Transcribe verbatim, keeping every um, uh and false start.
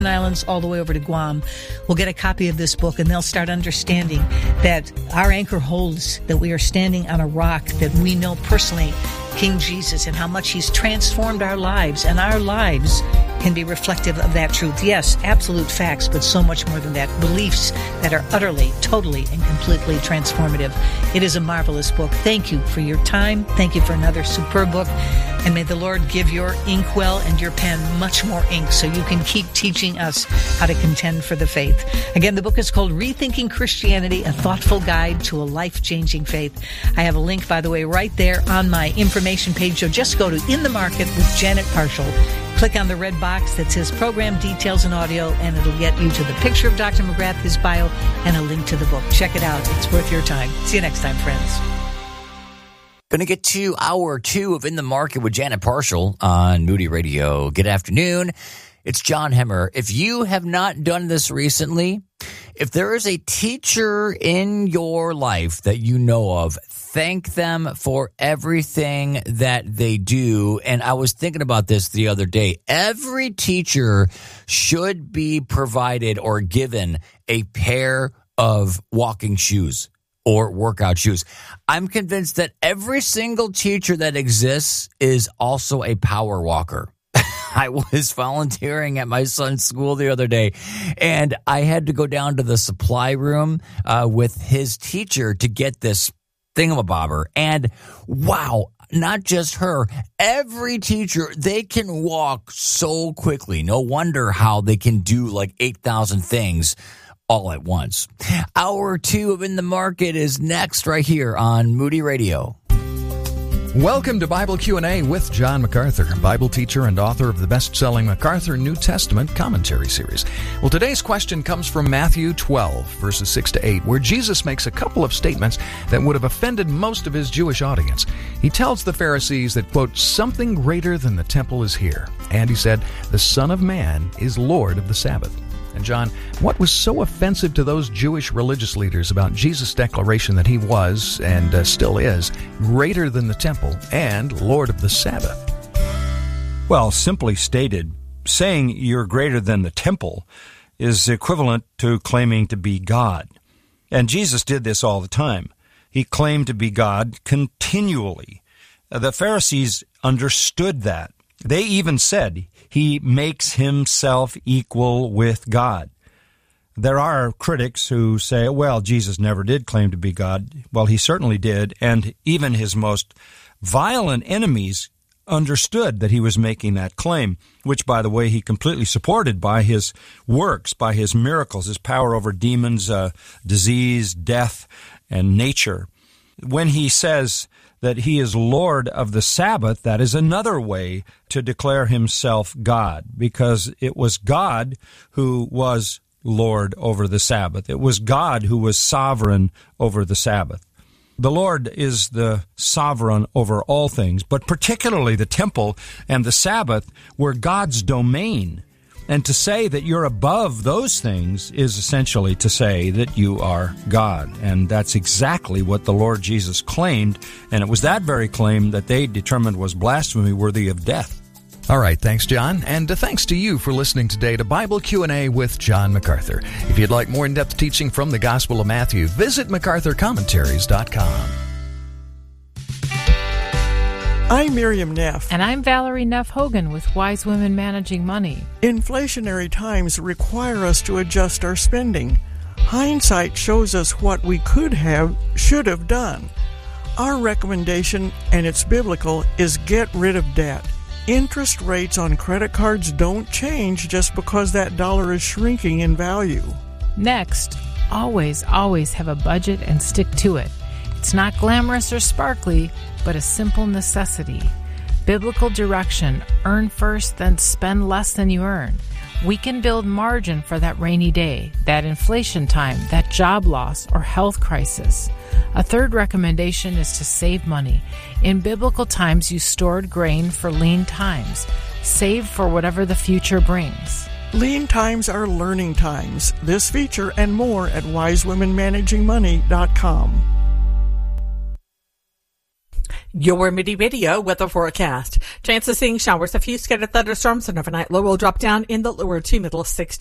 Islands all the way over to Guam will get a copy of this book, and they'll start understanding that our anchor holds, that we are standing on a rock, that we know personally King Jesus and how much he's transformed our lives, and our lives can be reflective of that truth. Yes, absolute facts, but so much more than that. Beliefs that are utterly, totally, and completely transformative. It is a marvelous book. Thank you for your time. Thank you for another superb book. And may the Lord give your inkwell and your pen much more ink so you can keep teaching us how to contend for the faith. Again, the book is called Rethinking Christianity, A Thoughtful Guide to a Life-Changing Faith. I have a link, by the way, right there on my information page. So just go to In the Market with Janet Parshall. Click on the red box that says Program Details and Audio, and it'll get you to the picture of Doctor McGrath, his bio, and a link to the book. Check it out. It's worth your time. See you next time, friends. Going to get to hour two of In the Market with Janet Parshall on Moody Radio. Good afternoon. It's John Hemmer. If you have not done this recently, if there is a teacher in your life that you know of, thank them for everything that they do. And I was thinking about this the other day. Every teacher should be provided or given a pair of walking shoes or workout shoes. I'm convinced that every single teacher that exists is also a power walker. I was volunteering at my son's school the other day, and I had to go down to the supply room uh, with his teacher to get this thingamabobber. And wow, not just her, every teacher, they can walk so quickly. No wonder how they can do like eight thousand things all at once. Hour two of In the Market is next right here on Moody Radio. Welcome to Bible Q and A with John MacArthur, Bible teacher and author of the best-selling MacArthur New Testament Commentary Series. Well, today's question comes from Matthew twelve, verses six to eight, where Jesus makes a couple of statements that would have offended most of his Jewish audience. He tells the Pharisees that, quote, something greater than the temple is here. And he said, the Son of Man is Lord of the Sabbath. And John, what was so offensive to those Jewish religious leaders about Jesus' declaration that he was, and uh, still is, greater than the temple and Lord of the Sabbath? Well, simply stated, saying you're greater than the temple is equivalent to claiming to be God. And Jesus did this all the time. He claimed to be God continually. The Pharisees understood that. They even said he makes himself equal with God. There are critics who say, well, Jesus never did claim to be God. Well, he certainly did, and even his most violent enemies understood that he was making that claim, which, by the way, he completely supported by his works, by his miracles, his power over demons, uh, disease, death, and nature. When he says that he is Lord of the Sabbath, that is another way to declare himself God, because it was God who was Lord over the Sabbath. It was God who was sovereign over the Sabbath. The Lord is the sovereign over all things, but particularly the temple and the Sabbath were God's domain. And to say that you're above those things is essentially to say that you are God. And that's exactly what the Lord Jesus claimed. And it was that very claim that they determined was blasphemy worthy of death. All right, thanks, John. And uh, thanks to you for listening today to Bible Q and A with John MacArthur. If you'd like more in-depth teaching from the Gospel of Matthew, visit macarthur commentaries dot com. I'm Miriam Neff. And I'm Valerie Neff Hogan with Wise Women Managing Money. Inflationary times require us to adjust our spending. Hindsight shows us what we could have, should have done. Our recommendation, and it's biblical, is get rid of debt. Interest rates on credit cards don't change just because that dollar is shrinking in value. Next, always, always have a budget and stick to it. It's not glamorous or sparkly, but a simple necessity. Biblical direction: earn first, then spend less than you earn. We can build margin for that rainy day, that inflation time, that job loss, or health crisis. A third recommendation is to save money. In biblical times, you stored grain for lean times. Save for whatever the future brings. Lean times are learning times. This feature and more at wise women managing money dot com. Your Moody Radio weather forecast. Chance of seeing showers, a few scattered thunderstorms, and overnight low will drop down in the lower to middle sixties.